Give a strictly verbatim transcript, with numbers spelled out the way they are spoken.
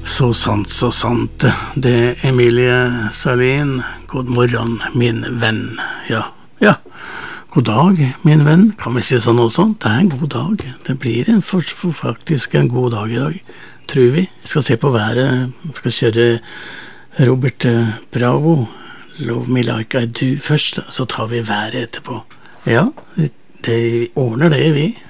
Så sant, så sant. Det er Emilie Salin. God morgen, min venn. Ja, ja. God dag, min venn. Kan vi si sånn også? Det er en god dag. Det blir en for, for faktisk en god dag i dag, tror vi. Vi skal se på været. Vi skal kjøre Robert Bravo. Love Me Like I Do først, så tar vi været etterpå. Ja, det ordner det, vi.